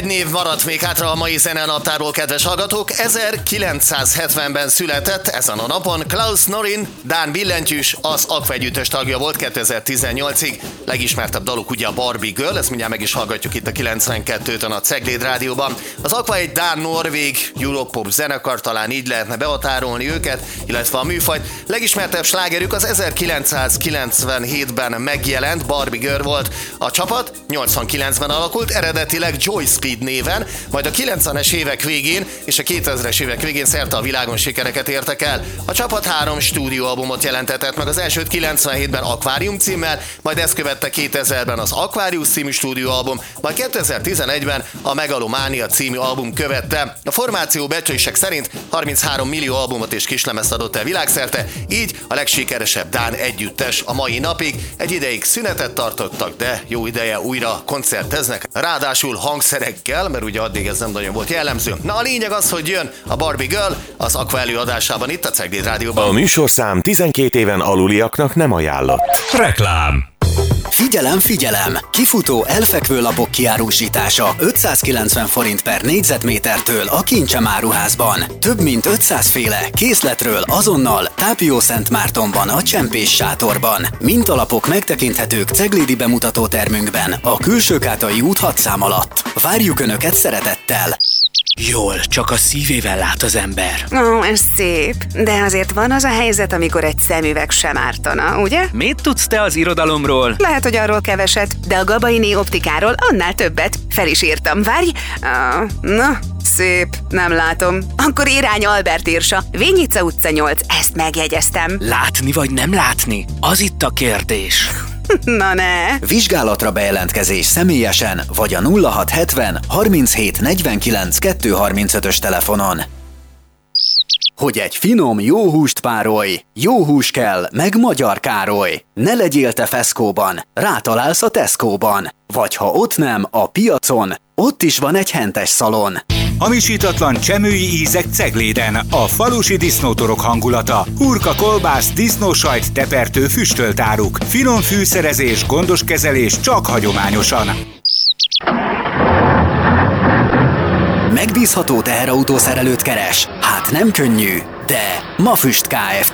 Egy név maradt még hátra a mai zenenaptárból, kedves hallgatók. 1970-ben született ezen a napon Klaus Norin, dán billentyűs, az Aqua együttes tagja volt 2018-ig. Legismertebb daluk ugye a Barbie Girl, ezt mindjárt meg is hallgatjuk itt a 92-tön a Cegléd Rádióban. Az Aqua egy dán-norvég Europop zenekar, talán így lehetne behatárolni őket, illetve a műfajt. Legismertebb slágerük az 1997-ben megjelent Barbie Girl volt. A csapat 89-ben alakult, eredetileg Joy Speed néven, majd a 90-es évek végén és a 2000-es évek végén szerte a világon sikereket értek el. A csapat 3 stúdióalbumot jelentetett meg, az elsőt 97-ben Aquarium címmel, majd ezt követte 2000-ben az Aquarius című stúdióalbum, majd 2011-ben a Megalomania című album követte. A formáció becslések szerint 33 millió albumot és kislemezt adott el világszerte, így a legsikeresebb dán együttes a mai napig. Egy ideig szünetet tartottak, de jó ideje újra koncerteznek, ráadásul hangszerekkel, mert ugye addig ez nem nagyon volt jellemző. Na, a lényeg az, hogy jön a Barbie Girl az Aqua előadásában itt a Cegléd Rádióban. A műsorszám 12 éven aluliaknak nem ajánlott. Reklám. Figyelem, figyelem! Kifutó elfekvő lapok kiárusítása 590 forint per négyzetmétertől a Kincsem áruházban. Több mint 500 féle készletről azonnal Tápió-Szentmártonban a Csempés sátorban. Mintalapok megtekinthetők ceglédi bemutatótermünkben a Külsőkátai út 6 szám alatt. Várjuk Önöket szeretettel! Jól, csak a szívével lát az ember. Ó, ez szép. De azért van az a helyzet, amikor egy szemüveg sem ártana, ugye? Mit tudsz te az irodalomról? Lehet, hogy arról keveset, de a Gabaini optikáról annál többet. Fel is írtam. Várj! Na, szép. Nem látom. Akkor irány Albert Irsa. Vényica utca 8. Ezt megjegyeztem. Látni vagy nem látni? Az itt a kérdés. Na ne! Vizsgálatra bejelentkezés személyesen vagy a 0670 37 49 235-ös telefonon. Hogy egy finom, jó húst párolj, jó hús kell, meg Magyar Károly. Ne legyél te Feszkóban, rátalálsz a Tesco-ban. Vagy ha ott nem, a piacon, ott is van egy hentes szalon. Hamisítatlan csemői ízek Cegléden, a falusi disznótorok hangulata, hurka, kolbász, disznósajt, tepertő, füstölt áruk, finom fűszerezés, gondos kezelés csak hagyományosan. Megbízható teherautószerelőt keres? Hát nem könnyű, de Mafüst Kft.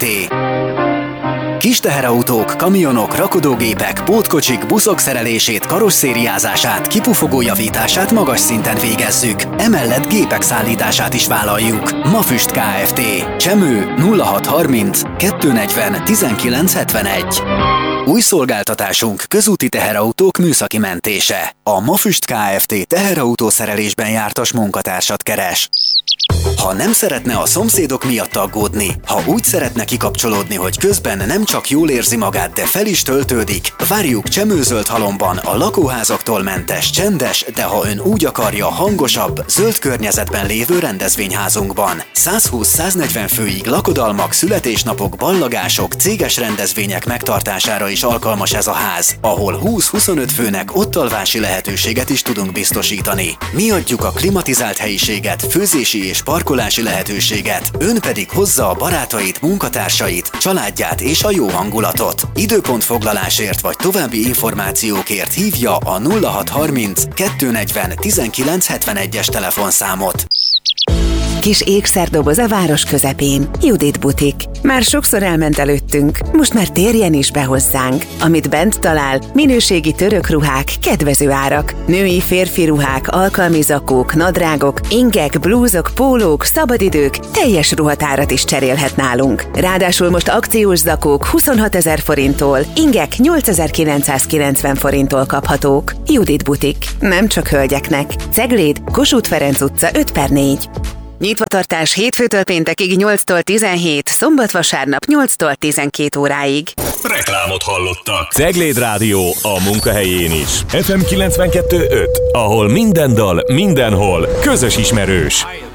Kis teherautók, kamionok, rakodógépek, pótkocsik, buszok szerelését, karosszériázását, kipufogó javítását magas szinten végezzük. Emellett gépek szállítását is vállaljuk. Mafüst Kft. Csemő 0630 240 1971. Új szolgáltatásunk közúti teherautók műszaki mentése. A Mafüst Kft. Teherautószerelésben jártas munkatársat keres. Ha nem szeretne a szomszédok miatt aggódni, ha úgy szeretne kikapcsolódni, hogy közben nem csak jól érzi magát, de fel is töltődik, várjuk Csemő-Zöldhalomban a lakóházaktól mentes, csendes, de ha ön úgy akarja, hangosabb, zöld környezetben lévő rendezvényházunkban. 120-140 főig lakodalmak, születésnapok, ballagások, céges rendezvények megtartására is alkalmas ez a ház, ahol 20-25 főnek ottalvási lehetőséget is tudunk biztosítani. Mi adjuk a klimatizált helyiséget, főzési és parkolási lehetőséget, ön pedig hozza a barátait, munkatársait, családját és a jó hangulatot. Időpontfoglalásért vagy további információkért hívja a 0630 240 1971-es telefonszámot. Kis ékszerdoboz a város közepén. Judit Butik. Már sokszor elment előttünk, most már térjen is be hozzánk. Amit bent talál, minőségi török ruhák, kedvező árak. Női, férfi ruhák, alkalmi zakók, nadrágok, ingek, blúzok, pólók, szabadidők, teljes ruhatárat is cserélhet nálunk. Ráadásul most akciós zakók 26 000 forinttól, ingek 8990 forinttól kaphatók. Judit Butik. Nem csak hölgyeknek. Cegléd, Kossuth Ferenc utca 5/4. Nyitvatartás hétfőtől péntekig 8-tól 17, szombat-vasárnap 8-tól 12 óráig. Reklámot hallottak. Cegléd Rádió a munkahelyén is. FM 92.5, ahol minden dal, mindenhol közös ismerős.